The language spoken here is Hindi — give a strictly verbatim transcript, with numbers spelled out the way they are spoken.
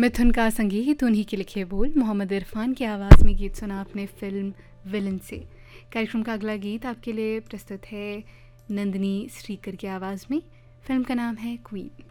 मिथुन का संगीत, उन्हीं के लिखे बोल, मोहम्मद इरफान की आवाज़ में गीत सुना आपने फिल्म विलन से। कार्यक्रम का अगला गीत आपके लिए प्रस्तुत है नंदिनी श्रीकर की आवाज़ में। फिल्म का नाम है क्वीन।